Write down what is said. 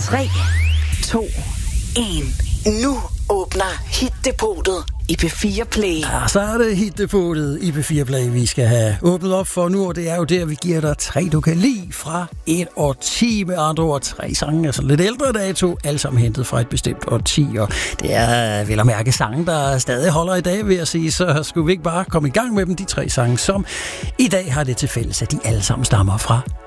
3, 2, 1. Nu åbner Hit-depotet i P4 Play. Ja, så er det Hit-depotet i P4 Play, vi skal have åbnet op for nu, og det er jo der, vi giver dig 3, du kan lide fra et årti, med andre ord 3 sange, altså lidt ældre dato, alle sammen hentet fra et bestemt årti, og det er vel at mærke sange, der stadig holder i dag, vil jeg sige, så skulle vi ikke bare komme i gang med dem, de 3 sange, som i dag har det til fælles, at de alle sammen stammer fra